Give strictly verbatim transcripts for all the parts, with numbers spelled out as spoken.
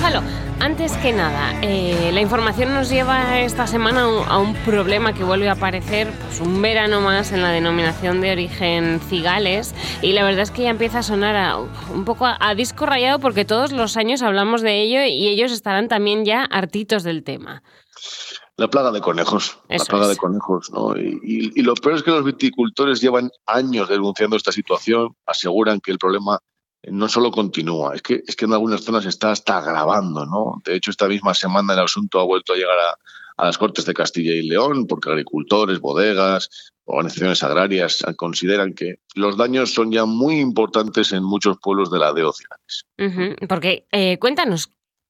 Gonzalo, antes que nada, eh, la información nos lleva esta semana a un, a un problema que vuelve a aparecer, pues un verano más en la denominación de origen Cigales, y la verdad es que ya empieza a sonar a, un poco a, a disco rayado, porque todos los años hablamos de ello y ellos estarán también ya hartitos del tema. La plaga de conejos, Eso la plaga es. de conejos, ¿no? Y, y, y lo peor es que los viticultores llevan años denunciando esta situación, aseguran que el problema no solo continúa, es que, es que en algunas zonas está hasta agravando, ¿no? De hecho, esta misma semana el asunto ha vuelto a llegar a, a las Cortes de Castilla y León, porque agricultores, bodegas, organizaciones agrarias consideran que los daños son ya muy importantes en muchos pueblos de la D O Cigales. Uh-huh. Porque, eh, cuéntanos,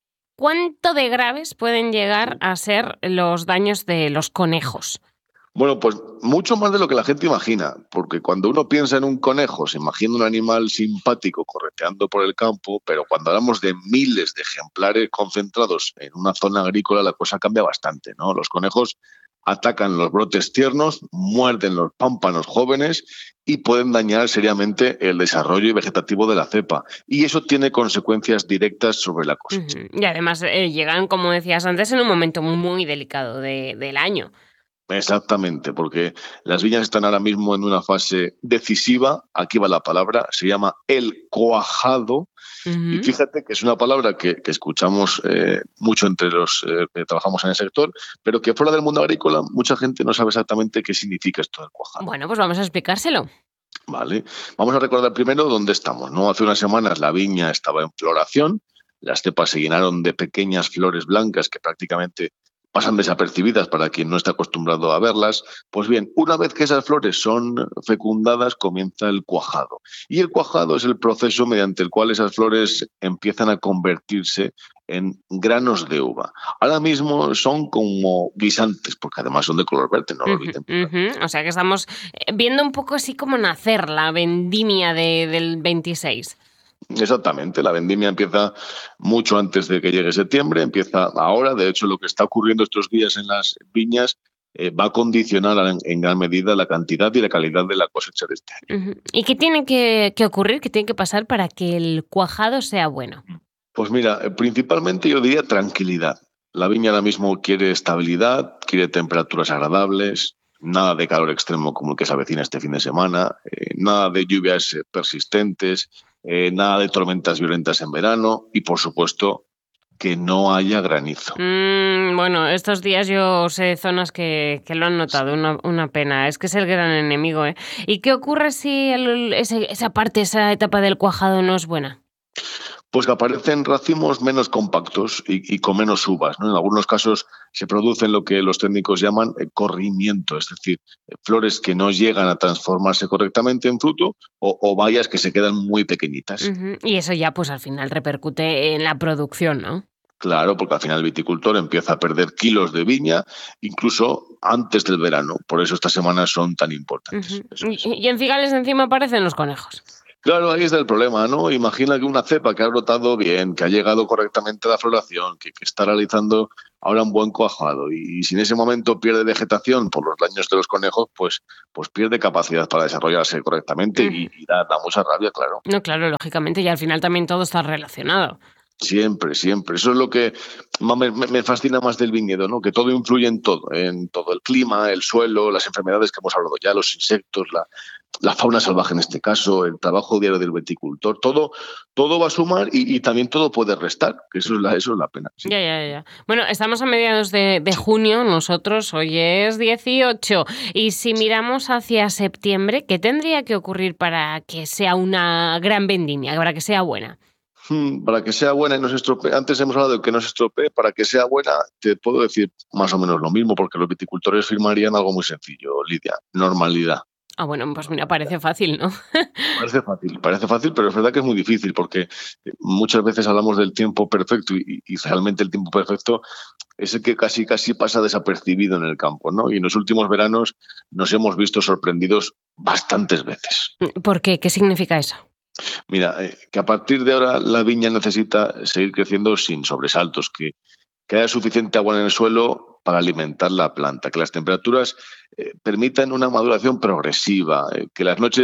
¿cuánto de graves pueden llegar a ser los daños de los conejos? Bueno, pues mucho más de lo que la gente imagina, porque cuando uno piensa en un conejo, se imagina un animal simpático correteando por el campo, pero cuando hablamos de miles de ejemplares concentrados en una zona agrícola, la cosa cambia bastante, ¿no? Los conejos atacan los brotes tiernos, muerden los pámpanos jóvenes y pueden dañar seriamente el desarrollo vegetativo de la cepa. Y eso tiene consecuencias directas sobre la cosecha. Uh-huh. Y además eh, llegan, como decías antes, en un momento muy delicado de, del año. Exactamente, porque las viñas están ahora mismo en una fase decisiva, aquí va la palabra, se llama el cuajado, uh-huh. Y fíjate que es una palabra que, que escuchamos eh, mucho entre los eh, que trabajamos en el sector, pero que fuera del mundo agrícola mucha gente no sabe exactamente qué significa esto del cuajado. Bueno, pues vamos a explicárselo. Vale, vamos a recordar primero dónde estamos, ¿no? Hace unas semanas la viña estaba en floración, las cepas se llenaron de pequeñas flores blancas que prácticamente pasan desapercibidas para quien no está acostumbrado a verlas. Pues bien, una vez que esas flores son fecundadas, comienza el cuajado. Y el cuajado es el proceso mediante el cual esas flores empiezan a convertirse en granos de uva. Ahora mismo son como guisantes, porque además son de color verde, no lo olviden. Uh-huh, uh-huh. O sea que estamos viendo un poco así como nacer la vendimia de, del veintiséis. Exactamente, la vendimia empieza mucho antes de que llegue septiembre, empieza ahora. De hecho, lo que está ocurriendo estos días en las viñas eh, va a condicionar en, en gran medida la cantidad y la calidad de la cosecha de este año. Uh-huh. ¿Y qué tiene que, que ocurrir, qué tiene que pasar para que el cuajado sea bueno? Pues mira, principalmente yo diría tranquilidad. La viña ahora mismo quiere estabilidad, quiere temperaturas agradables, nada de calor extremo como el que se avecina este fin de semana, eh, nada de lluvias eh, persistentes, eh, nada de tormentas violentas en verano y, por supuesto, que no haya granizo. Mm, bueno, estos días yo sé de zonas que, que lo han notado, una, una pena. Es que es el gran enemigo, ¿eh? ¿Y qué ocurre si el, ese, esa parte, esa etapa del cuajado no es buena? Pues que aparecen racimos menos compactos y, y con menos uvas, ¿no? En algunos casos se producen lo que los técnicos llaman corrimiento, es decir, flores que no llegan a transformarse correctamente en fruto o, o bayas que se quedan muy pequeñitas. Uh-huh. Y eso ya pues al final repercute en la producción, ¿no? Claro, porque al final el viticultor empieza a perder kilos de viña incluso antes del verano. Por eso estas semanas son tan importantes. Uh-huh. Y, y en Cigales encima aparecen los conejos. Claro, ahí está el problema, ¿no? Imagina que una cepa que ha brotado bien, que ha llegado correctamente a la floración, que, que está realizando ahora un buen cuajado y, y si en ese momento pierde vegetación por los daños de los conejos, pues, pues pierde capacidad para desarrollarse correctamente uh-huh. y, y da, da mucha rabia, claro. No, claro, lógicamente, y al final también todo está relacionado. Siempre, siempre. Eso es lo que me, me fascina más del viñedo, ¿no? Que todo influye en todo, en todo el clima, el suelo, las enfermedades que hemos hablado ya, los insectos, la, la fauna salvaje en este caso, el trabajo diario del viticultor, todo, todo va a sumar y, y también todo puede restar, que eso es la, eso es la pena. Sí. Ya, ya, ya. Bueno, estamos a mediados de, de junio, nosotros hoy es dieciocho, y si miramos hacia septiembre, ¿qué tendría que ocurrir para que sea una gran vendimia, para que sea buena? Para que sea buena y no se estropee, antes hemos hablado de que no se estropee, para que sea buena te puedo decir más o menos lo mismo, porque los viticultores firmarían algo muy sencillo, Lidia, normalidad. Ah, bueno, pues mira, parece fácil, ¿no? Parece fácil, parece fácil, pero es verdad que es muy difícil, porque muchas veces hablamos del tiempo perfecto y, y realmente el tiempo perfecto es el que casi casi pasa desapercibido en el campo, ¿no? Y en los últimos veranos nos hemos visto sorprendidos bastantes veces. ¿Por qué? ¿Qué significa eso? Mira, eh, que a partir de ahora la viña necesita seguir creciendo sin sobresaltos, que, que haya suficiente agua en el suelo para alimentar la planta, que las temperaturas eh, permitan una maduración progresiva, eh, que las noches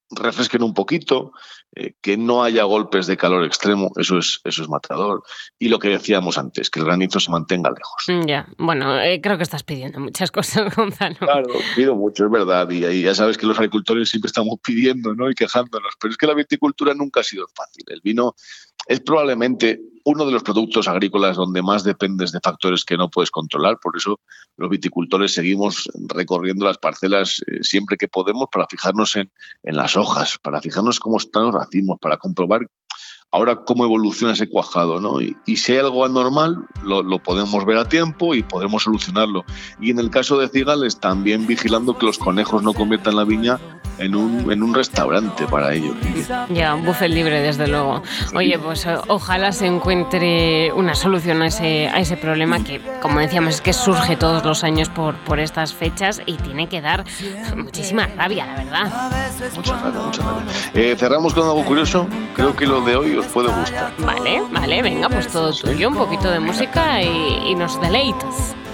refresquen un poquito, eh, que no haya golpes de calor extremo, eso es, eso es matador. Y lo que decíamos antes, que el granizo se mantenga lejos. Ya, bueno, eh, creo que estás pidiendo muchas cosas, Gonzalo. Claro, pido mucho, es verdad, y ahí ya sabes que los agricultores siempre estamos pidiendo, ¿no? Y quejándonos, pero es que la viticultura nunca ha sido fácil. El vino es probablemente uno de los productos agrícolas donde más dependes de factores que no puedes controlar, por eso los viticultores seguimos recorriendo las parcelas eh, siempre que podemos para fijarnos en, en las hojas, para fijarnos cómo están los racimos, para comprobar ahora cómo evoluciona ese cuajado, ¿no? Y, y si hay algo anormal, lo, lo podemos ver a tiempo y podemos solucionarlo. Y en el caso de Cigales, también vigilando que los conejos no conviertan la viña en un, en un restaurante para ellos. Ya, un buffet libre, desde luego. Oye, pues ojalá se encuentre una solución a ese, a ese problema que, como decíamos, es que surge todos los años por, por estas fechas y tiene que dar muchísima rabia, la verdad. Mucha rabia, mucha rabia. Eh, cerramos con algo curioso. Creo que lo de hoy os puede gustar. Vale, vale, venga, pues todo tuyo, un poquito de música y, y nos deleitas.